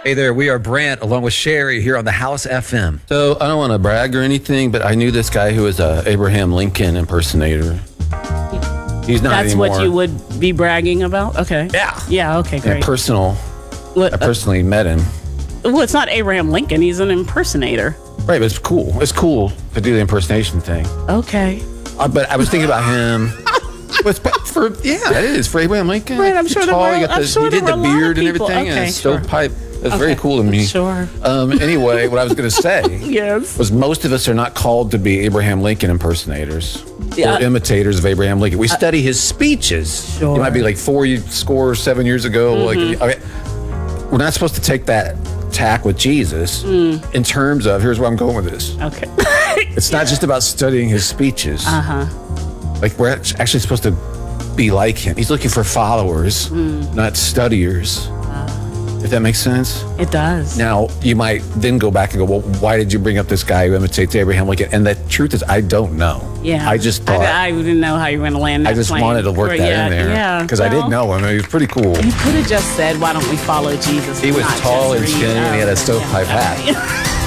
Hey there, we are Brant along with Sherry here on the House FM. So I don't want to brag or anything, but I knew this guy who was a Abraham Lincoln impersonator. He's not That's anymore. what you would be bragging about? Okay. Yeah. Yeah, okay, And great. I personally met him. Well, it's not Abraham Lincoln. He's an impersonator. Right, but it's cool. It's cool to do the impersonation thing. Okay. But I was thinking about him. It is for Abraham Lincoln. Right, I'm sure there were- He got I'm sure he there did the were a lot of beard and people. everything, and Okay, a sure. stovepipe. That's very cool to me. Sure. Anyway, what I was going to say Yes. was most of us are not called to be Abraham Lincoln impersonators Yeah. or imitators of Abraham Lincoln. We study his speeches. Sure. It might be like 7 years ago. Like, we're not supposed to take that tack with Jesus in terms of, here's where I'm going with this. Okay. It's not just about studying his speeches. Like, we're actually supposed to be like him. He's looking for followers, not studiers. If that makes sense. It does. Now, you might then go back and go, well, why did you bring up this guy who imitates Abraham Lincoln? And the truth is, I don't know. Yeah. I just thought, I didn't know how you were going to land that I just plane. wanted to work Or- that in there. Yeah. Because I didn't know him. He was pretty cool. You could have just said, why don't we follow Jesus? He was not tall just and read. skinny and he had a Oh, stovepipe yeah. hat.